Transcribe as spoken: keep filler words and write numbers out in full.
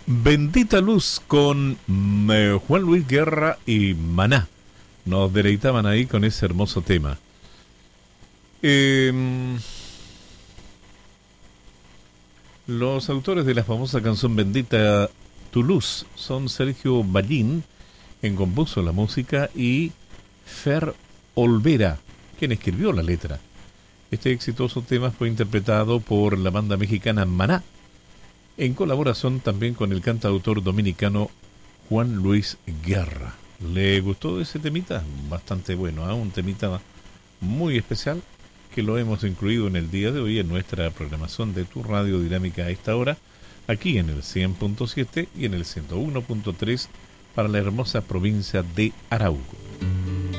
Bendita Luz con eh, Juan Luis Guerra y Maná. Nos deleitaban ahí con ese hermoso tema. Eh, los autores de la famosa canción Bendita Tu Luz son Sergio Ballín, quien compuso la música, y Fer Olvera, quien escribió la letra. Este exitoso tema fue interpretado por la banda mexicana Maná, en colaboración también con el cantautor dominicano Juan Luis Guerra. ¿Le gustó ese temita? Bastante bueno, ¿eh? Un temita muy especial que lo hemos incluido en el día de hoy en nuestra programación de Tu Radio Dinámica a esta hora, aquí en el cien punto siete y en el ciento uno punto tres para la hermosa provincia de Arauco.